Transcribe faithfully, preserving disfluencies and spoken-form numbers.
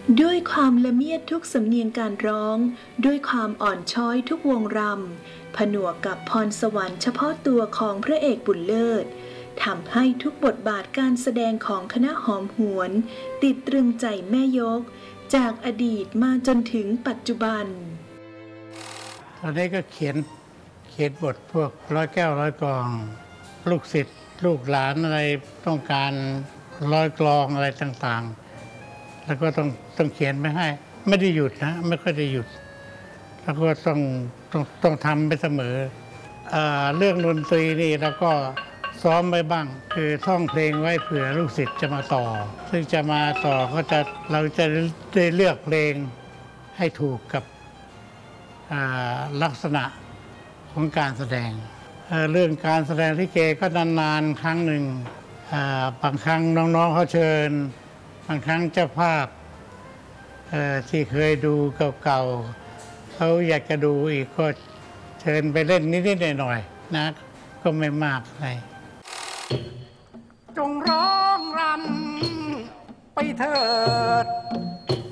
ด้วยความละเมียดทุกสำเนียงการร้องด้วยความอ่อนช้อยทุกวงรำผนวกกับพรสวรรค์เฉพาะตัวของพระเอกบุญเลิศทำให้ทุกบทบาทการแสดงของคณะหอมหวนติดตรึงใจแม่ยกจากอดีตมาจนถึงปัจจุบันตอนนี้ก็เขียนเขียนบทพวกร้อยแก้วร้อยกลองลูกศิษย์ลูกหลานอะไรต้องการร้อยกลองอะไรต่างๆแล้วก็ต้องต้องเขียนไปให้ไม่ได้หยุดนะไม่ค่อยได้หยุดแล้วก็ต้องต้องต้องทำไปเสมอเอ่อเรื่องดนตรีนี่แล้วก็ซ้อมไว้บ้างคือท่องเพลงไว้เผื่อลูกศิษย์จะมาต่อซึ่งจะมาต่อก็จะเราจะได้เลือกเพลงให้ถูกกับลักษณะของการแสดง เ, เรื่องการแสดงลิเกก็นานๆครั้งหนึ่งบางครั้งน้องๆเขาเชิญบางครั้งเจ้าภาพที่เคยดูเก่าๆเขาอยากจะดูอีกก็เชิญไปเล่นนิดๆหน่อยๆนะก็ไม่มากอะไรจงร้องรำไปเถิด